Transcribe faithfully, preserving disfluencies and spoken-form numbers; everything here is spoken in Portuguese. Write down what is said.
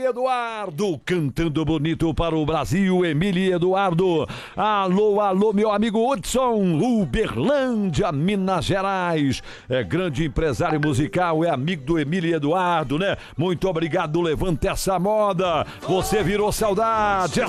Eduardo, cantando bonito para o Brasil, Emília Eduardo. Alô, alô, meu amigo Hudson, Uberlândia, Minas Gerais. É grande empresário musical, é amigo do Emília Eduardo, né? Muito obrigado, levanta essa moda. Você virou saudade.